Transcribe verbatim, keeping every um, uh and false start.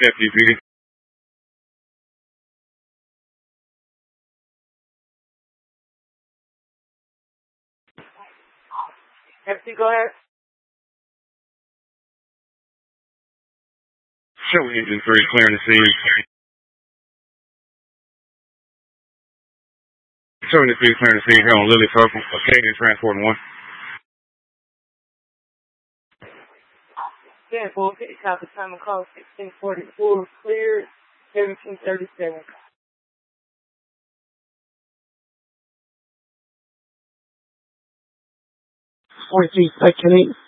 Deputy P. Deputy, go ahead. Show engine three, clearing the scene. Showing the three, clearing the scene here on Lily Circle. Acadian Transport one. ten four fifty, copy, time and call sixteen forty-four, cleared, seventeen thirty-seven. Fourteen section eight.